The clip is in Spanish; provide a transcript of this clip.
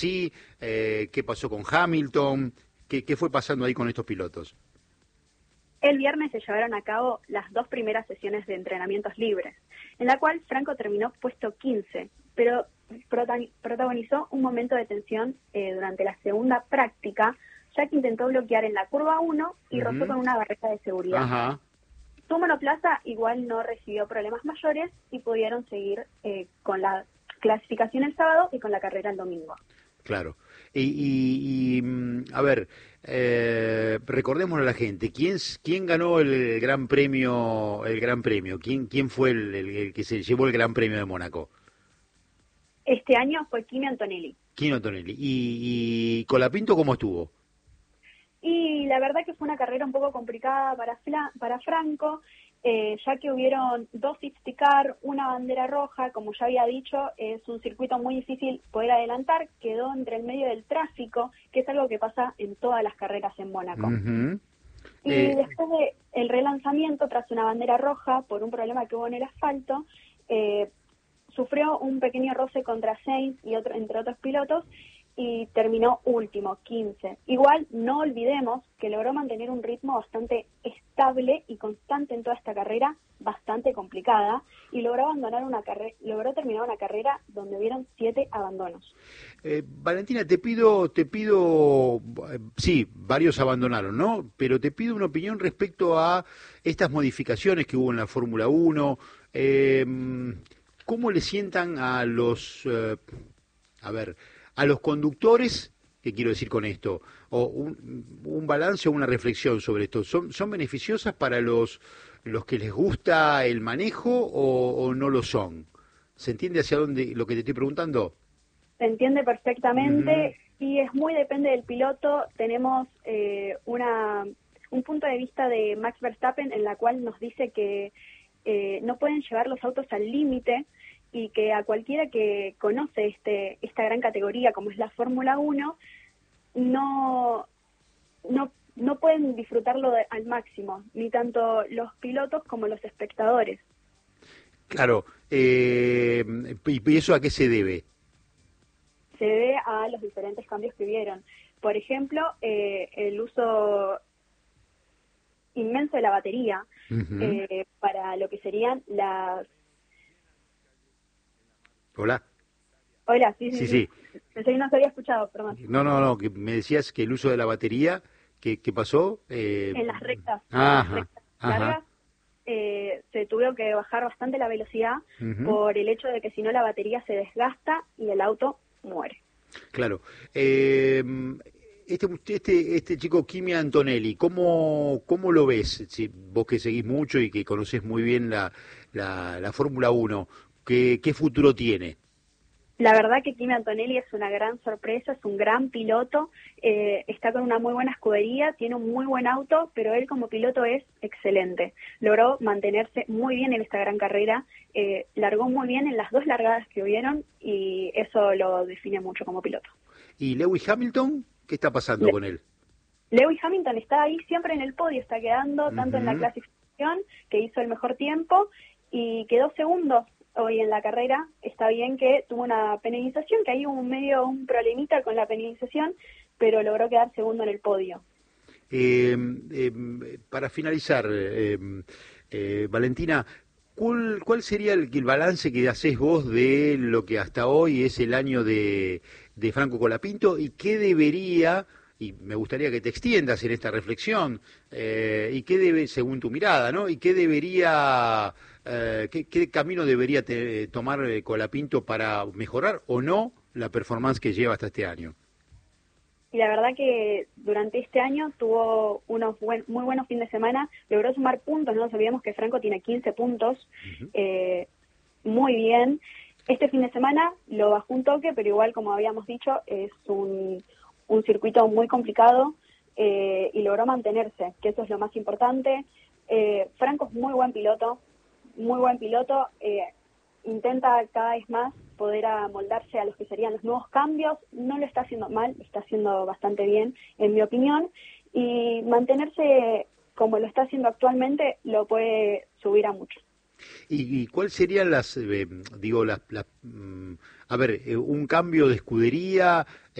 Sí, qué pasó con Hamilton, qué fue pasando ahí con estos pilotos. El viernes se llevaron a cabo las 2 primeras sesiones de entrenamientos libres, en la cual Franco terminó puesto 15, pero protagonizó un momento de tensión durante la segunda práctica, ya que intentó bloquear en la curva 1 y rozó con una barrera de seguridad. Ajá. Su monoplaza igual no recibió problemas mayores y pudieron seguir con la clasificación el sábado y con la carrera el domingo. Claro. A ver, recordémosle a la gente, ¿quién ganó el Gran Premio? ¿Quién fue el que se llevó el Gran Premio de Mónaco? Este año fue Kimi Antonelli. Kimi Antonelli. ¿Y Colapinto cómo estuvo? Y la verdad que fue una carrera un poco complicada para Franco, ya que hubieron 2 safety car, una bandera roja, como ya había dicho, es un circuito muy difícil poder adelantar, quedó entre el medio del tráfico, que es algo que pasa en todas las carreras en Mónaco. Y después del relanzamiento, tras una bandera roja, por un problema que hubo en el asfalto, sufrió un pequeño roce contra Sainz y entre otros pilotos, y terminó último, 15. Igual no olvidemos que logró mantener un ritmo bastante estable y constante en toda esta carrera, bastante complicada, y logró terminar una carrera donde hubieron 7 abandonos. Valentina, te pido, sí, varios abandonaron, ¿no? Pero te pido una opinión respecto a estas modificaciones que hubo en la Fórmula 1. ¿Cómo le sientan a a los conductores? ¿Qué quiero decir con esto? O un balance o una reflexión sobre esto. ¿Son beneficiosas para los que les gusta el manejo o no lo son? ¿Se entiende hacia dónde lo que te estoy preguntando? Se entiende perfectamente y es muy depende del piloto. Tenemos un punto de vista de Max Verstappen en la cual nos dice que no pueden llevar los autos al límite y que a cualquiera que conoce esta gran categoría como es la Fórmula 1 no pueden disfrutarlo al máximo, ni tanto los pilotos como los espectadores. Claro, ¿y eso a qué se debe? Se debe a los diferentes cambios que hubieron. Por ejemplo, el uso inmenso de la batería para lo que serían las... Hola. Hola, sí. Pensé que no se había escuchado, perdón. No, que me decías que el uso de la batería, ¿qué pasó? En las rectas, largas, se tuvo que bajar bastante la velocidad por el hecho de que si no la batería se desgasta y el auto muere. Claro. Este chico Kimi Antonelli, ¿cómo lo ves? Si vos que seguís mucho y que conocés muy bien la Fórmula 1, ¿qué futuro tiene? La verdad que Kimi Antonelli es una gran sorpresa, es un gran piloto, está con una muy buena escudería, tiene un muy buen auto, pero él como piloto es excelente. Logró mantenerse muy bien en esta gran carrera, largó muy bien en las 2 largadas que hubieron y eso lo define mucho como piloto. ¿Y Lewis Hamilton? ¿Qué está pasando con él? Lewis Hamilton está ahí siempre en el podio, está quedando tanto en la clasificación, que hizo el mejor tiempo, y quedó segundo hoy en la carrera. Está bien que tuvo una penalización, que hay un problemita con la penalización, pero logró quedar segundo en el podio. Para finalizar, Valentina, ¿cuál sería el balance que hacés vos de lo que hasta hoy es el año de Franco Colapinto y qué debería, y me gustaría que te extiendas en esta reflexión, y qué debe, según tu mirada, ¿no? Y qué debería, qué camino debería tomar Colapinto para mejorar o no la performance que lleva hasta este año? Y la verdad que durante este año tuvo unos muy buenos fines de semana, logró sumar puntos, no nos olvidemos que Franco tiene 15 puntos, muy bien. Este fin de semana lo bajó un toque, pero igual, como habíamos dicho, es un circuito muy complicado y logró mantenerse, que eso es lo más importante. Franco es muy buen piloto, intenta cada vez más poder amoldarse a los que serían los nuevos cambios, no lo está haciendo mal, lo está haciendo bastante bien, en mi opinión, y mantenerse como lo está haciendo actualmente lo puede subir a mucho. ¿Y cuál serían a ver, un cambio de escudería?